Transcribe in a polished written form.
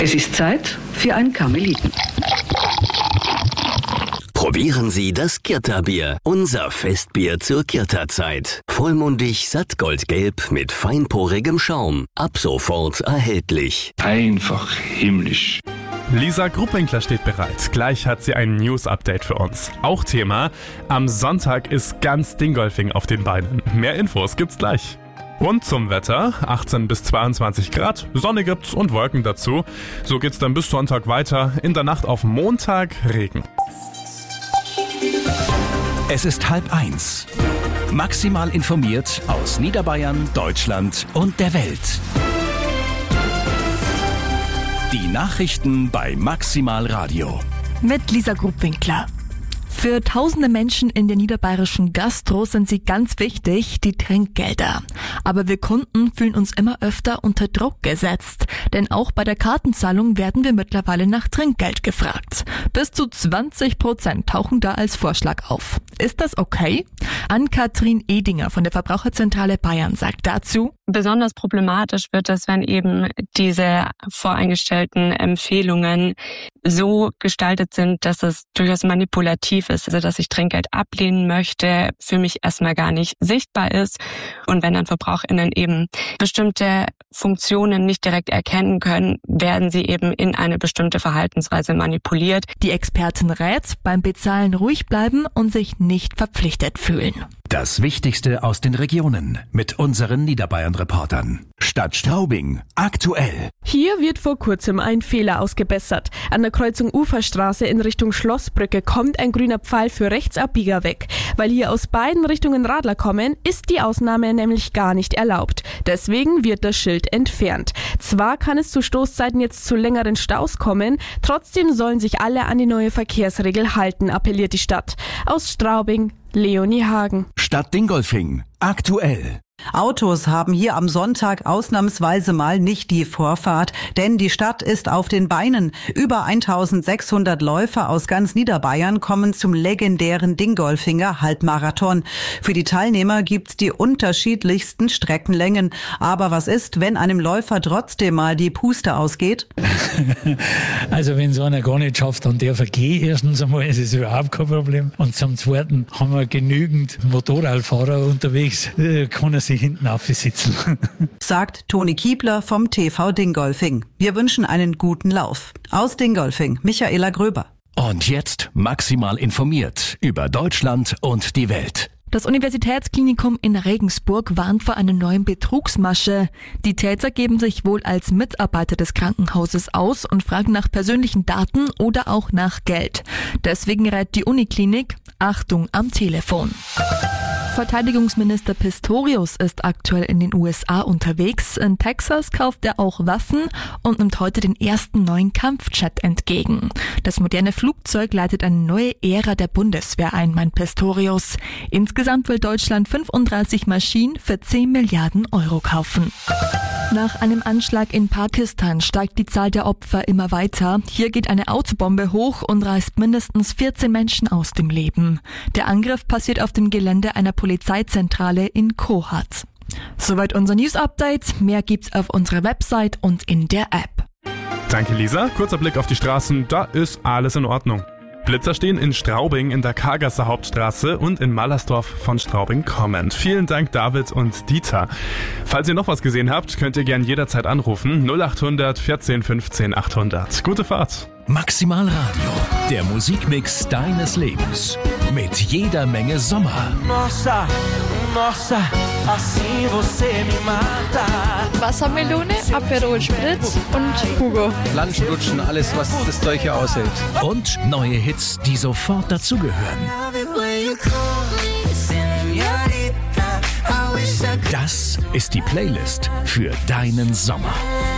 Es ist Zeit für ein Karmeliten. Probieren Sie das Kirta-Bier, unser Festbier zur Kirta-Zeit. Vollmundig, sattgoldgelb mit feinporigem Schaum. Ab sofort erhältlich. Einfach himmlisch. Lisa Gruppwinkler steht bereit. Gleich hat sie ein News-Update für uns. Auch Thema: Am Sonntag ist ganz Dingolfing auf den Beinen. Mehr Infos gibt's gleich. Und zum Wetter: 18 bis 22 Grad, Sonne gibt's und Wolken dazu. So geht's dann bis Sonntag weiter. In der Nacht auf Montag Regen. Es ist 12:30. Maximal informiert aus Niederbayern, Deutschland und der Welt. Die Nachrichten bei Maximal Radio. Mit Lisa Gruppwinkler. Für tausende Menschen in der niederbayerischen Gastro sind sie ganz wichtig, die Trinkgelder. Aber wir Kunden fühlen uns immer öfter unter Druck gesetzt. Denn auch bei der Kartenzahlung werden wir mittlerweile nach Trinkgeld gefragt. Bis zu 20% tauchen da als Vorschlag auf. Ist das okay? Ann-Kathrin Edinger von der Verbraucherzentrale Bayern sagt dazu: Besonders problematisch wird es, wenn eben diese voreingestellten Empfehlungen so gestaltet sind, dass es durchaus manipulativ ist, also dass ich Trinkgeld ablehnen möchte, für mich erstmal gar nicht sichtbar ist. Und wenn dann VerbraucherInnen eben bestimmte Funktionen nicht direkt erkennen können, werden sie eben in eine bestimmte Verhaltensweise manipuliert. Die Expertin rät, beim Bezahlen ruhig bleiben und sich nicht verpflichtet fühlen. Das Wichtigste aus den Regionen mit unseren Niederbayern-Reportern. Stadt Straubing, aktuell. Hier wird vor kurzem ein Fehler ausgebessert. An der Kreuzung Uferstraße in Richtung Schlossbrücke kommt ein grüner Pfeil für Rechtsabbieger weg. Weil hier aus beiden Richtungen Radler kommen, ist die Ausnahme nämlich gar nicht erlaubt. Deswegen wird das Schild entfernt. Zwar kann es zu Stoßzeiten jetzt zu längeren Staus kommen, trotzdem sollen sich alle an die neue Verkehrsregel halten, appelliert die Stadt. Aus Straubing, Leonie Hagen. Stadt Dingolfing, aktuell. Autos haben hier am Sonntag ausnahmsweise mal nicht die Vorfahrt, denn die Stadt ist auf den Beinen. Über 1600 Läufer aus ganz Niederbayern kommen zum legendären Dingolfinger Halbmarathon. Für die Teilnehmer gibt's die unterschiedlichsten Streckenlängen. Aber was ist, wenn einem Läufer trotzdem mal die Puste ausgeht? Also wenn so einer gar nicht schafft, dann darf er gehen. Erstens einmal ist es überhaupt kein Problem. Und zum Zweiten haben wir genügend Motorradfahrer unterwegs, kann er sich hinten aufsitzen. Sagt Toni Kiebler vom TV Dingolfing. Wir wünschen einen guten Lauf. Aus Dingolfing, Michaela Gröber. Und jetzt maximal informiert über Deutschland und die Welt. Das Universitätsklinikum in Regensburg warnt vor einer neuen Betrugsmasche. Die Täter geben sich wohl als Mitarbeiter des Krankenhauses aus und fragen nach persönlichen Daten oder auch nach Geld. Deswegen rät die Uniklinik: Achtung am Telefon. Verteidigungsminister Pistorius ist aktuell in den USA unterwegs. In Texas kauft er auch Waffen und nimmt heute den ersten neuen Kampfjet entgegen. Das moderne Flugzeug leitet eine neue Ära der Bundeswehr ein, meint Pistorius. Insgesamt will Deutschland 35 Maschinen für 10 Milliarden Euro kaufen. Nach einem Anschlag in Pakistan steigt die Zahl der Opfer immer weiter. Hier geht eine Autobombe hoch und reißt mindestens 14 Menschen aus dem Leben. Der Angriff passiert auf dem Gelände einer Polizeizentrale in Kohat. Soweit unser News-Update. Mehr gibt's auf unserer Website und in der App. Danke, Lisa. Kurzer Blick auf die Straßen, da ist alles in Ordnung. Blitzer stehen in Straubing in der Kargasser Hauptstraße und in Mallersdorf von Straubing kommend. Vielen Dank, David und Dieter. Falls ihr noch was gesehen habt, könnt ihr gern jederzeit anrufen. 0800 14 15 800. Gute Fahrt. Maximal Radio, der Musikmix deines Lebens. Mit jeder Menge Sommer. Nossa, nossa, assim você me mata. Wassermelone, Aperol Spritz und Hugo. Landstrutschen, alles was das Zeug hier aushält. Und neue Hits, die sofort dazugehören. Das ist die Playlist für deinen Sommer.